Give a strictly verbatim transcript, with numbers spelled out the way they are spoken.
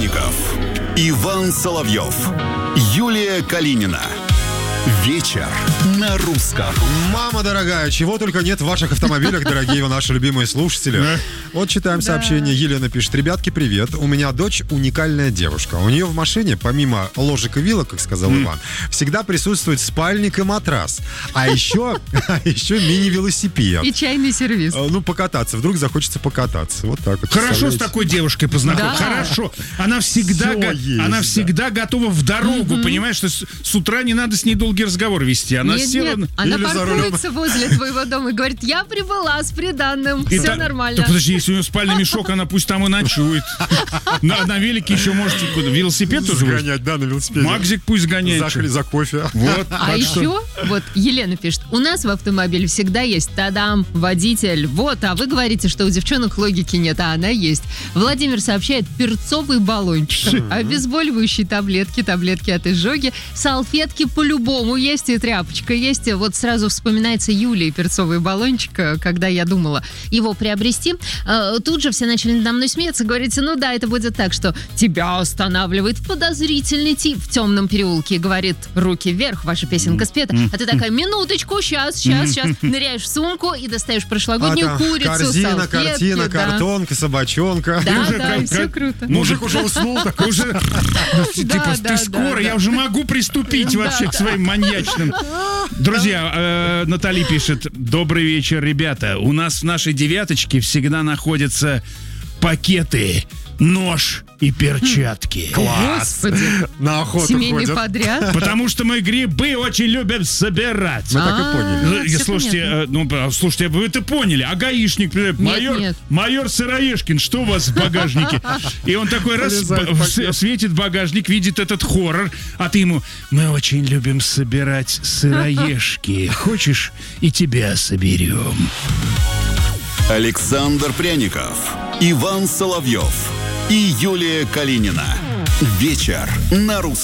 Пряников, Иван Соловьев, Юлия Калинина. Вечер на русском. Мама дорогая, чего только нет в ваших автомобилях, дорогие наши любимые слушатели. Вот читаем сообщение. Елена пишет: ребятки, привет. У меня дочь уникальная девушка. У нее в машине, помимо ложек и вилок, как сказал Иван, всегда присутствует спальник и матрас. А еще, а еще мини-велосипед. И чайный сервиз. Ну, покататься. Вдруг захочется покататься. Вот так вот. Хорошо с такой девушкой познакомиться. Да. Хорошо. Она всегда, Всё го- есть, она да. всегда готова в дорогу, понимаешь, что с, с утра не надо с ней долгий разговор вести. Она Нет, села... нет, она или за рулем. паркуется возле твоего дома и говорит: я прибыла с приданным, И все та- нормально. Так подожди, если у нее спальный мешок, она пусть там и ночует. На, на велике еще можете куда? Велосипед тоже возить? Сгонять, да, на велосипеде. Макзик пусть гоняет. За, хли- за кофе. Вот. А так что- еще, вот Елена пишет: у нас в автомобиле всегда есть тадам, водитель. Вот, а вы говорите, что у девчонок логики нет, а она есть. Владимир сообщает: перцовый баллончик, обезболивающие таблетки, таблетки от изжоги, салфетки по-любому есть и тряпочка есть. Вот сразу вспоминается Юлия перцовый баллончик, когда я думала его приобрести. Э, Тут же все начали надо мной смеяться, говорите: ну да, это будет так, что тебя останавливает подозрительный тип в темном переулке и говорит: руки вверх, ваша песенка спета. А ты такая: минуточку, сейчас, сейчас, сейчас. Ныряешь в сумку и достаешь А прошлогоднюю там курицу, корзина, салфетки, картина, да. картонка, собачонка. Да, уже да, как- и все как- круто. Мужик уже уснул. такой. Уже, ну, типа, да, ты да, скоро, да. я уже могу приступить вообще к своим маньячным. Друзья, э, Натали пишет: добрый вечер, ребята. У нас в нашей девяточке всегда находятся пакеты, нож и перчатки. Господи, На охоту семейный ходят. подряд. Потому что мы грибы очень любим собирать. Мы так и поняли. Ну, всё Слушайте, понятно. э, ну, а, слушайте, вы это поняли. А гаишник, например, майор, нет. майор Сыроежкин, что у вас в багажнике? И он такой раз Полезает в- пакет. в- светит багажник, видит этот хоррор, а ты ему: мы очень любим собирать сыроежки. Хочешь, и тебя соберем. Александр Пряников, Иван Соловьев и Юлия Калинина. Вечер на русском.